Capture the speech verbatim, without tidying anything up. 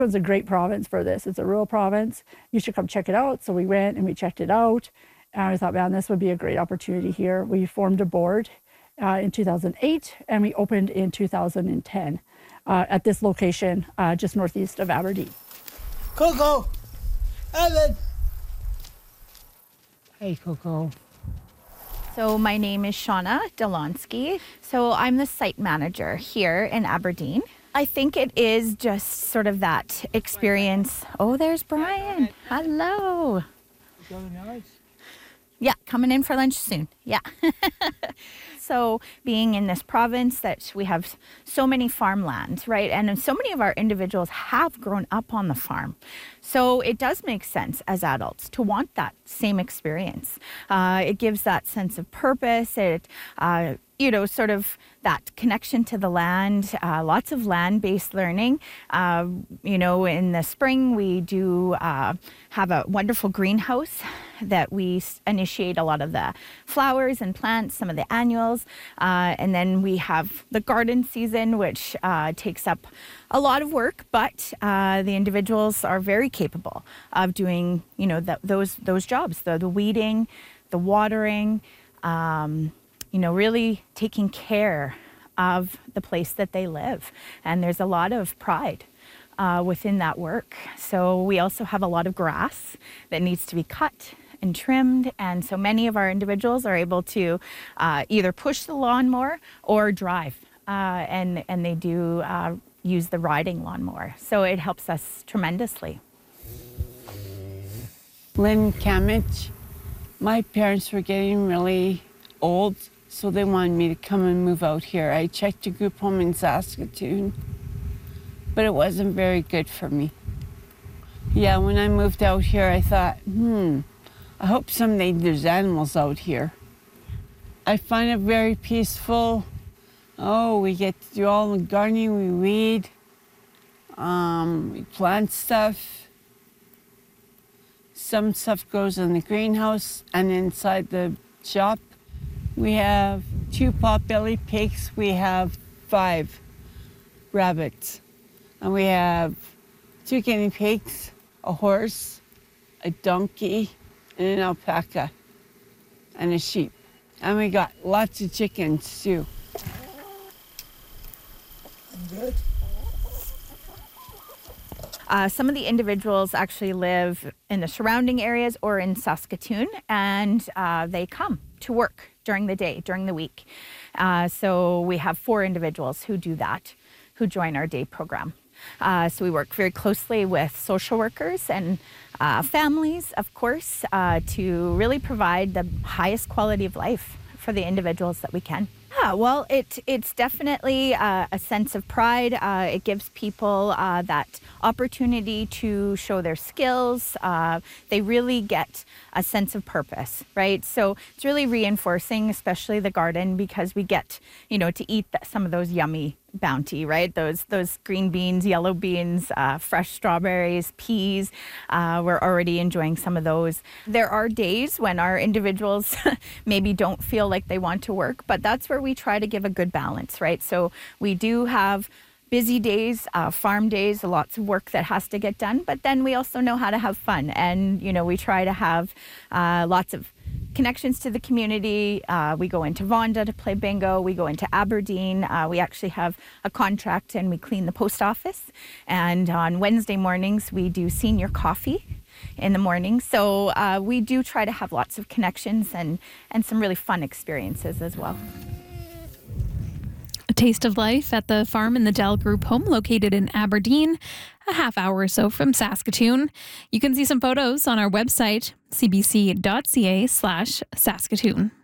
It's a great province for this. It's a rural province. You should come check it out. So we went and we checked it out. And I thought, man, this would be a great opportunity here. We formed a board uh, in two thousand eight and we opened in two thousand ten uh, at this location uh, just northeast of Aberdeen. Coco! Evan! Hey, Coco. So my name is Shauna Delonsky. So I'm the site manager here in Aberdeen. I think it is just sort of that experience. Oh, there's Brian. Hello. Yeah, coming in for lunch soon. Yeah. So being in this province that we have so many farmlands, right? And so many of our individuals have grown up on the farm. So it does make sense as adults to want that same experience. Uh, it gives that sense of purpose. It, uh, you know, sort of that connection to the land, uh, lots of land-based learning. Uh, you know, in the spring, we do uh, have a wonderful greenhouse that we initiate a lot of the flowers and plants, some of the annuals. Uh, and then we have the garden season, which uh, takes up a lot of work, but uh, the individuals are very capable of doing, you know, the, those those jobs, the, the weeding, the watering, um, you know, really taking care of the place that they live. And there's a lot of pride uh, within that work. So we also have a lot of grass that needs to be cut and trimmed. And so many of our individuals are able to uh, either push the lawnmower or drive. Uh, and, and they do uh, use the riding lawnmower. So it helps us tremendously. Lynn Kamich, my parents were getting really old, so they wanted me to come and move out here. I checked a group home in Saskatoon, but it wasn't very good for me. Yeah, when I moved out here, I thought, hmm, I hope someday there's animals out here. I find it very peaceful. Oh, we get to do all the gardening, we weed, um, we plant stuff. Some stuff grows in the greenhouse and inside the shop. We have two potbelly pigs, we have five rabbits, and we have two guinea pigs, a horse, a donkey, and an alpaca, and a sheep. And we got lots of chickens too. Good. Uh, some of the individuals actually live in the surrounding areas or in Saskatoon, and uh, they come to work during the day, during the week. Uh, so we have four individuals who do that, who join our day program. Uh, so we work very closely with social workers and uh, families, of course, uh, to really provide the highest quality of life for the individuals that we can. Yeah, well, it, it's definitely uh, a sense of pride. Uh, it gives people uh, that opportunity to show their skills. Uh, they really get a sense of purpose, right? So it's really reinforcing, especially the garden, because we get, you know, to eat th- some of those yummy bounty, right? Those those green beans, yellow beans, uh, fresh strawberries, peas. Uh, we're already enjoying some of those. There are days when our individuals maybe don't feel like they want to work, but that's where we try to give a good balance, right? So we do have busy days, uh, farm days, lots of work that has to get done, but then we also know how to have fun. And, you know, we try to have uh, lots of connections to the community. Uh, we go into Vonda to play bingo. We go into Aberdeen. Uh, we actually have a contract and we clean the post office. And on Wednesday mornings, we do senior coffee in the morning. So uh, we do try to have lots of connections and, and some really fun experiences as well. A taste of life at the Farm in the Dell Group home located in Aberdeen, a half hour or so from Saskatoon. You can see some photos on our website, c b c dot c a slash Saskatoon.